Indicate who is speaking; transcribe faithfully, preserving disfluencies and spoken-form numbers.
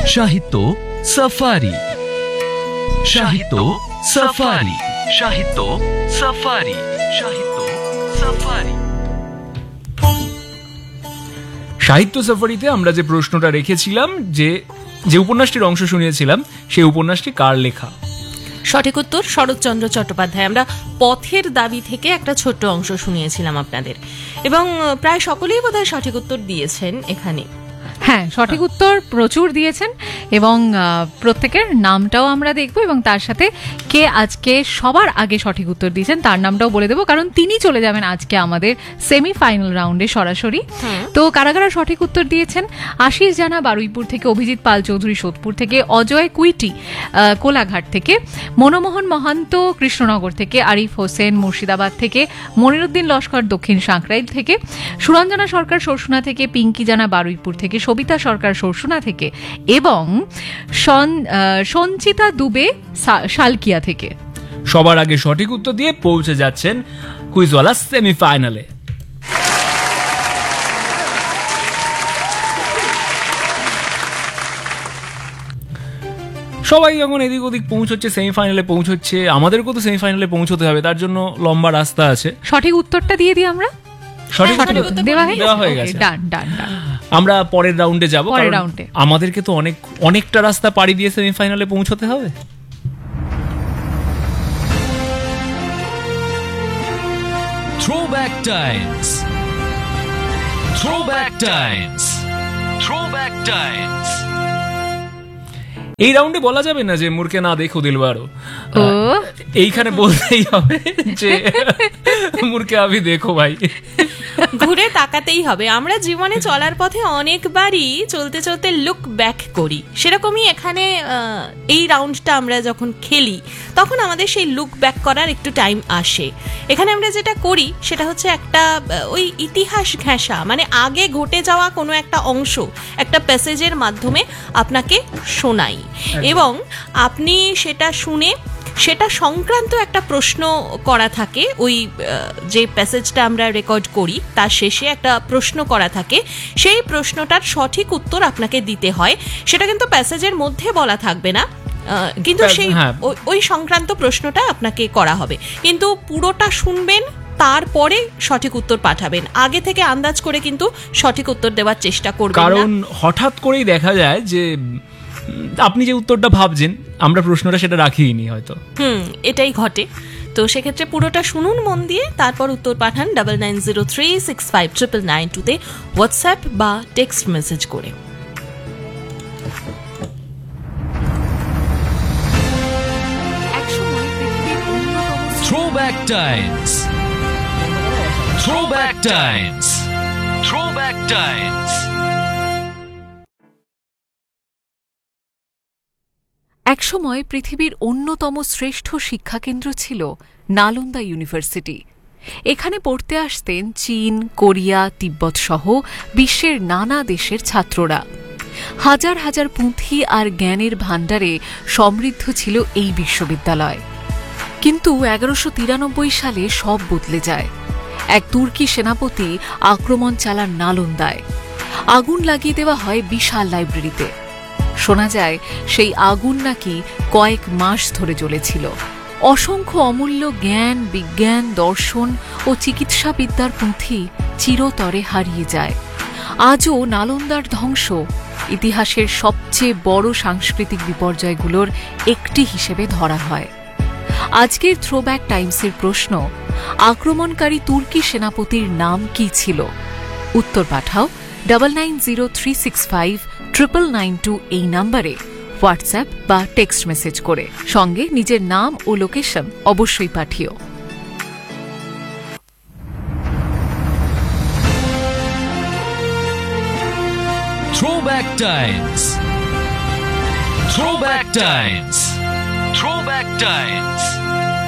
Speaker 1: সাহিত্য সাফারি, সাহিত্য সাফারি, সাহিত্য সাফারি, সাহিত্য সাফারি। সাহিত্য সাফারিতে আমরা যে প্রশ্নটা রেখেছিলাম, যে যে উপন্যাসটির অংশ শুনিয়েছিলাম, সেই উপন্যাসটি কার লেখা?
Speaker 2: সঠিক উত্তর শরৎচন্দ্র চট্টোপাধ্যায়। আমরা পথের দাবি থেকে একটা ছোট্ট অংশ শুনিয়েছিলাম আপনাদের, এবং প্রায় সকলেই বোধহয় সঠিক উত্তর দিয়েছেন এখানে।
Speaker 3: হ্যাঁ, সঠিক উত্তর প্রচুর দিয়েছেন, এবং প্রত্যেকের নামটাও আমরা দেখব, এবং তার সাথে কে আজকে সবার আগে সঠিক উত্তর দিয়েছেন তার নামটাও বলে দেবো, কারণ তিনি চলে যাবেন আজকে আমাদের সেমিফাইনাল রাউন্ডে সরাসরি। তো কারা কারা সঠিক উত্তর দিয়েছেন? আশিস জানা বারুইপুর থেকে, অভিজিৎ পাল চৌধুরী সোদপুর থেকে, অজয় কুইটি কোলাঘাট থেকে, মনমোহন মহান্ত কৃষ্ণনগর থেকে, আরিফ হোসেন মুর্শিদাবাদ থেকে, মনিরুদ্দিন লস্কর দক্ষিণ সাঁকরাইল থেকে, সুরঞ্জনা সরকার সরসুনা থেকে, পিঙ্কি জানা বারুইপুর থেকে, সবিতা সরকার সরসুনা থেকে, এবং সঞ্চিতা দুবে শালকিয়া থেকে।
Speaker 1: সবার আগে সঠিক উত্তর দিয়ে পৌঁছে যাচ্ছেন কুইজওয়ালা সেমিফাইনালে। সবাই যখন এদিক ওদিক পৌঁছচ্ছে, সেমিফাইনালে পৌঁছচ্ছে, আমাদেরকেও তো সেমিফাইনালে পৌঁছতে হবে, তার জন্য লম্বা রাস্তা আছে।
Speaker 3: সঠিক উত্তরটা দিয়ে দিই আমরা।
Speaker 1: সঠিক উত্তর দেওয়া হয়ে গেছে। আমরা পরের রাউন্ডে যাব, কারণ আমাদেরকে তো অনেক অনেকটা রাস্তা পাড়ি দিয়ে সেমিফাইনালে পৌঁছতে হবে। Throwback Times, Throwback Times, Throwback Times। এই রাউন্ডে বলা যাবে না যে মুরকে না দেখো দিলবারো, এইখানে বলতেই হবে যে মুরকে আভি দেখো ভাই,
Speaker 2: ঘুরে তাকাতেই হবে। আমরা জীবনে চলার পথে অনেকবারই চলতে চলতে লুক ব্যাক করি, সেরকমই এখানে এই রাউন্ডটা আমরা যখন খেলি তখন আমাদের সেই লুক ব্যাক করার একটু টাইম আসে। এখানে আমরা যেটা করি সেটা হচ্ছে একটা ওই ইতিহাস ঘেঁষা, মানে আগে ঘটে যাওয়া কোনো একটা অংশ একটা প্যাসেজের মাধ্যমে আপনাকে শোনাই, এবং আপনি সেটা শুনে সেটা সংক্রান্ত একটা প্রশ্ন করা থাকে। ওই যে প্যাসেজটা আমরা রেকর্ড করি তার শেষে একটা প্রশ্ন করা থাকে, সেই প্রশ্নটার সঠিক উত্তর আপনাকে দিতে হয়। সেটা কিন্তু প্যাসেজের মধ্যে বলা থাকবে না, কিন্তু সেই ওই সংক্রান্ত প্রশ্নটা আপনাকে করা হবে, কিন্তু পুরোটা শুনবেন, তারপরে সঠিক উত্তর পাঠাবেন। আগে থেকে আন্দাজ করে কিন্তু সঠিক উত্তর দেওয়ার চেষ্টা করবেন না,
Speaker 1: কারণ হঠাৎ করেই দেখা যায় যে আপনি যে উত্তরটা ভাবছেন আমরা প্রশ্নটা সেটা রাখিনি হয়তো।
Speaker 2: হুম, এটাই ঘটে। তো সেক্ষেত্রে পুরোটা শুনুন মন দিয়ে, তারপর উত্তর পাঠান double nine zero three six five triple nine টুতে হোয়াটসঅ্যাপ বা টেক্সট মেসেজ করে।
Speaker 1: Throwback Times, Throwback Times, Throwback Times।
Speaker 3: একসময় পৃথিবীর অন্যতম শ্রেষ্ঠ শিক্ষাকেন্দ্র ছিল নালন্দা ইউনিভার্সিটি। এখানে পড়তে আসতেন চীন, কোরিয়া, তিব্বত সহ বিশ্বের নানা দেশের ছাত্ররা। হাজার হাজার পুঁথি আর জ্ঞানের ভাণ্ডারে সমৃদ্ধ ছিল এই বিশ্ববিদ্যালয়। কিন্তু এগারোশো তিরানব্বই সালে সব বদলে যায়। এক তুর্কি সেনাপতি আক্রমণ চালান নালন্দায়। আগুন লাগিয়ে দেওয়া হয় বিশাল লাইব্রেরিতে। শোনা যায় সেই আগুন নাকি কয়েক মাস ধরে জ্বলেছিল। অসংখ্য অমূল্য জ্ঞান, বিজ্ঞান, দর্শন ও চিকিৎসাবিদ্যার পুঁথি চিরতরে হারিয়ে যায়। আজও নালন্দার ধ্বংস ইতিহাসের সবচেয়ে বড় সাংস্কৃতিক বিপর্যয়গুলোর একটি হিসেবে ধরা হয়। আজকের থ্রোব্যাক টাইমসের প্রশ্ন, আক্রমণকারী তুর্কি সেনাপতির নাম কি ছিল? উত্তর পাঠাও double nine zero three six five triple nine two এই নাম্বারে হোয়াটসঅ্যাপ বা টেক্সট মেসেজ করে, সঙ্গে নিজের নাম ও লোকেশন অবশ্যই পাঠিও।
Speaker 1: Throwback Times, Throwback Times, Throwback Times।